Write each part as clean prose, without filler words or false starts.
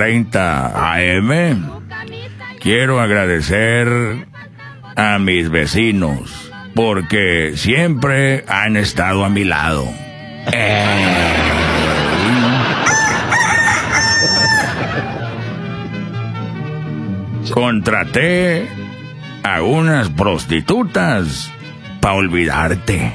13:30 AM, quiero agradecer a mis vecinos porque siempre han estado a mi lado. Contraté a unas prostitutas para olvidarte.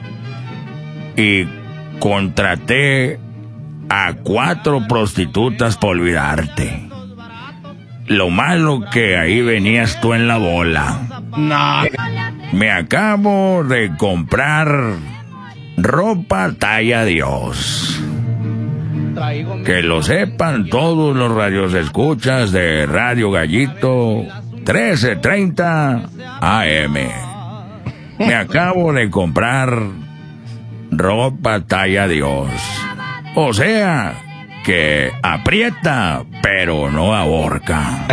Y contraté a 4 prostitutas para olvidarte. Lo malo que ahí venías tú en la bola. No. Me acabo de comprar ropa talla Dios. Que lo sepan todos los radiosescuchas de Radio Gallito 13:30 AM. Me acabo de comprar ropa talla Dios. O sea, que aprieta, pero no ahorca.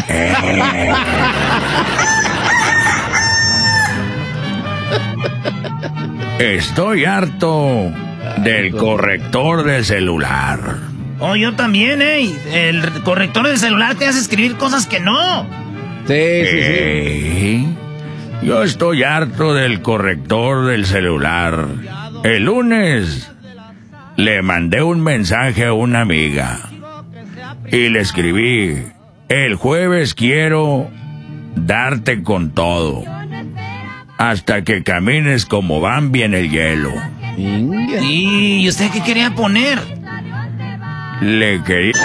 Estoy harto del corrector del celular. Oh, yo también, El corrector del celular te hace escribir cosas que no. Sí. Yo estoy harto del corrector del celular. El lunes le mandé un mensaje a una amiga y le escribí: el jueves quiero darte con todo, hasta que camines como Bambi en el hielo. ¿Y usted qué quería poner? Le quería...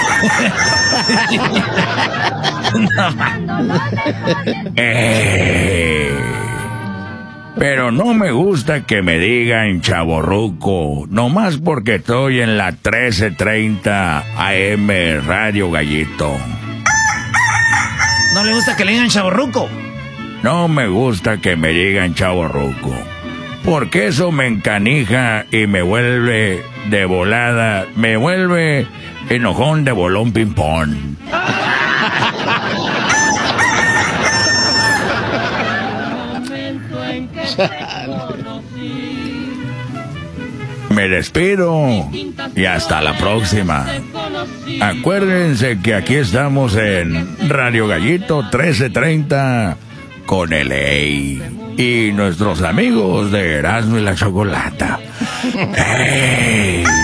Pero no me gusta que me digan chavorruco, nomás porque estoy en la 13:30 AM Radio Gallito. ¿No le gusta que le digan chavorruco? No me gusta que me digan chavorruco, porque eso me encanija y me vuelve de volada, me vuelve enojón de bolón ping-pong. Me despido y hasta la próxima. Acuérdense que aquí estamos en Radio Gallito 13:30 con el Ey y nuestros amigos de Erasmo y la Chocolata. ¡Ey!